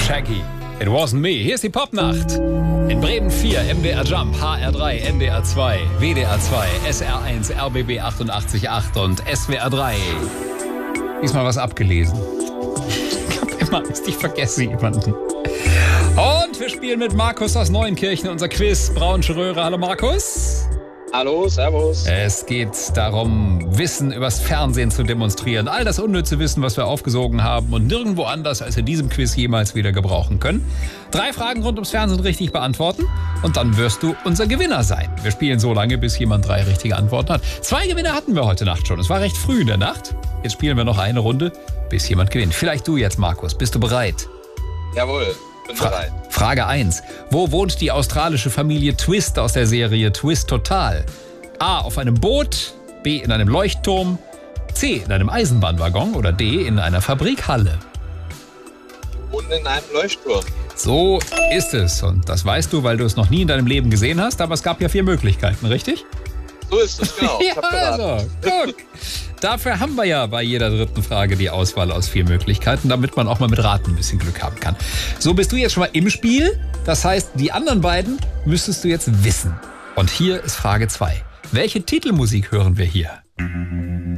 Shaggy. It wasn't me. Hier ist die Popnacht. In Bremen 4, MDR Jump, HR3, NDR 2, WDR 2, SR1, RBB 88.8 und SWR 3. Diesmal was abgelesen. Ich hab immer Angst, ich vergesse jemanden. Und wir spielen mit Markus aus Neuenkirchen, unser Quiz. Braunsche Röhre. Hallo Markus. Hallo, servus. Es geht darum, Wissen übers Fernsehen zu demonstrieren. All das unnütze Wissen, was wir aufgesogen haben und nirgendwo anders als in diesem Quiz jemals wieder gebrauchen können. 3 Fragen rund ums Fernsehen richtig beantworten und dann wirst du unser Gewinner sein. Wir spielen so lange, bis jemand 3 richtige Antworten hat. 2 Gewinner hatten wir heute Nacht schon. Es war recht früh in der Nacht. Jetzt spielen wir noch eine Runde, bis jemand gewinnt. Vielleicht du jetzt, Markus. Bist du bereit? Jawohl, bin bereit. Frage 1. Wo wohnt die australische Familie Twist aus der Serie Twist Total? A. Auf einem Boot, B. in einem Leuchtturm, C. in einem Eisenbahnwaggon oder D. in einer Fabrikhalle? Und in einem Leuchtturm. So ist es. Und das weißt du, weil du es noch nie in deinem Leben gesehen hast. Aber es gab ja 4 Möglichkeiten, richtig? So ist es, genau. Ja, also, guck. Dafür haben wir ja bei jeder dritten Frage die Auswahl aus 4 Möglichkeiten, damit man auch mal mit Raten ein bisschen Glück haben kann. So bist du jetzt schon mal im Spiel. Das heißt, die anderen beiden müsstest du jetzt wissen. Und hier ist Frage 2. Welche Titelmusik hören wir hier?